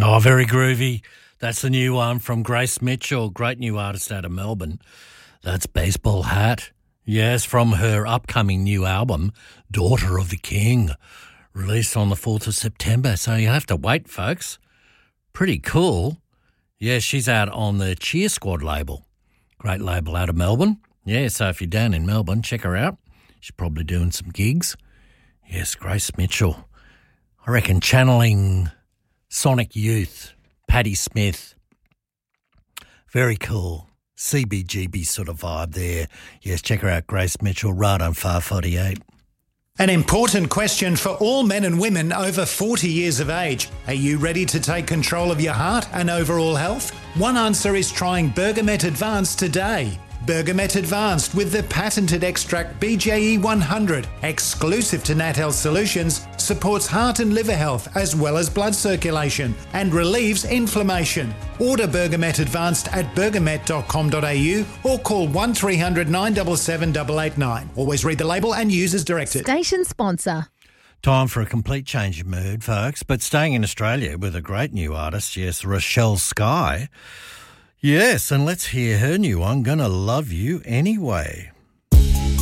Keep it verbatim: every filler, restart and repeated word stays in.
Oh, very groovy. That's the new one from Grace Mitchell, great new artist out of Melbourne. That's Baseball Hat. Yes, from her upcoming new album, Daughter of the King, released on the fourth of September. So you have to wait, folks. Pretty cool. Yeah, she's out on the Cheer Squad label. Great label out of Melbourne. Yeah, so if you're down in Melbourne, check her out. She's probably doing some gigs. Yes, Grace Mitchell. I reckon channeling Sonic Youth, Patti Smith. Very cool. C B G B sort of vibe there. Yes, check her out, Grace Mitchell, right on Far forty-eight. An important question for all men and women over forty years of age. Are you ready to take control of your heart and overall health? One answer is trying Bergamet Advanced today. Bergamet Advanced with the patented extract B J E one hundred, exclusive to Nat Health Solutions, supports heart and liver health as well as blood circulation and relieves inflammation. Order Bergamet Advanced at bergamet dot com dot a u or call one three hundred nine seven seven eight eight nine. Always read the label and use as directed. Station sponsor. Time for a complete change of mood, folks, but staying in Australia with a great new artist, yes, Rochelle Sky. Yes, and let's hear her new one, Gonna Love You Anyway.